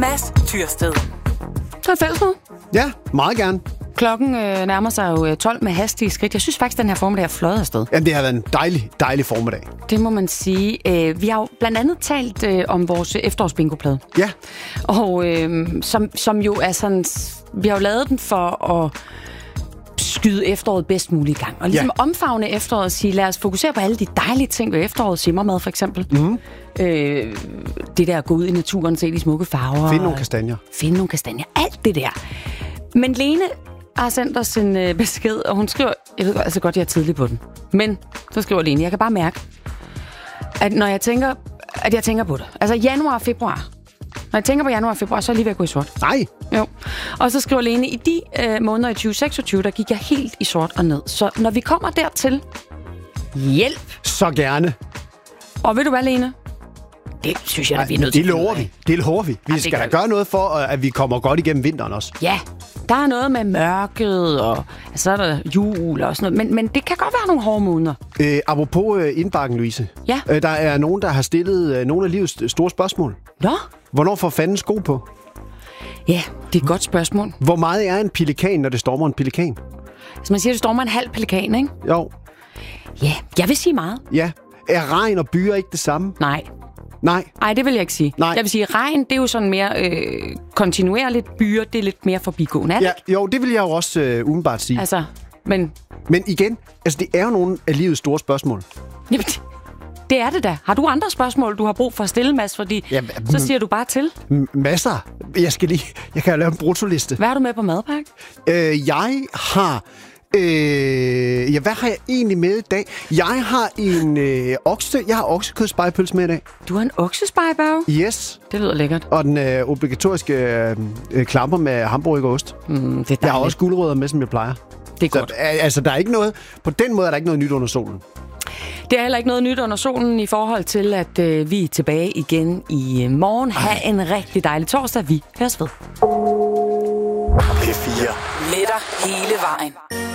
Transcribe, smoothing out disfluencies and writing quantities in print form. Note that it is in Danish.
Mads Tyrsted. Så er fællesmøde. Ja, meget gerne. Klokken nærmer sig jo 12 med hastige skridt. Jeg synes faktisk, den her formiddag er fløjet afsted. Jamen, det har været en dejlig formiddag. Det må man sige. Vi har jo blandt andet talt om vores efterårsbingoplade. Ja. Og som jo er sådan... Vi har jo lavet den for at skyde efteråret bedst muligt i gang. Og ligesom omfavne efteråret og sige, lad os fokusere på alle de dejlige ting ved efteråret. Simmermad for eksempel. Mm-hmm. Det der at gå ud i naturen, se de smukke farver. Finde nogle kastanjer. Alt det der. Men Lene har sendt os en besked, og hun skriver, jeg ved altså godt, jeg er tidlig på den. Men så skriver Lene, jeg kan bare mærke, at når jeg tænker på det. Altså januar og februar. Når jeg tænker på januar og februar, så er jeg lige ved at gå i sort. Nej. Jo. Og så skriver Lene, i de måneder i 2026, der gik jeg helt i sort og ned. Så når vi kommer dertil, hjælp. Så gerne. Og ved du hvad, Lene? Det synes jeg, at vi er nødt til. Det lover vi. Vi skal da gøre noget for, at vi kommer godt igennem vinteren også. Ja, der er noget med mørket, og så er der jul og sådan noget. Men det kan godt være nogle hårde måneder. Apropos indbakken, Louise. Ja. Der er nogen, der har stillet nogle af livets store spørgsmål. Nå? Hvornår får fanden sko på? Ja, det er et godt spørgsmål. Hvor meget er en pelikan, når det stormer en pelikan? Så man siger, at det stormer en halv pelikan, ikke? Jo. Ja, jeg vil sige meget. Ja. Er regn og byer ikke det samme? Nej. Nej, det vil jeg ikke sige. Nej. Jeg vil sige, at regn, det er jo sådan mere kontinuerligt. Byer, det er lidt mere forbigående. Ja, jo, det vil jeg jo også umiddelbart sige. Altså, men igen, det er jo nogle af livets store spørgsmål. Jamen, det er det da. Har du andre spørgsmål, du har brug for at stille, Mads? Fordi så siger du bare til. Masser. Jeg kan lave en bruttoliste. Hvad har du med på madpakke? Jeg har... hvad har jeg egentlig med i dag? Jeg har jeg har oksekødspejepølse med i dag. Du har en oksespejebørge? Yes. Det lyder lækkert. Og den obligatoriske klapper med hamburger og ost. Det er dejligt. Jeg har også gulerødder med, som jeg plejer. Det er godt. Så der er ikke noget... På den måde er der ikke noget nyt under solen. Det er heller ikke noget nyt under solen i forhold til, at vi er tilbage igen i morgen. Ha' en rigtig dejlig torsdag. Vi høres ved. P4. Med dig hele vejen.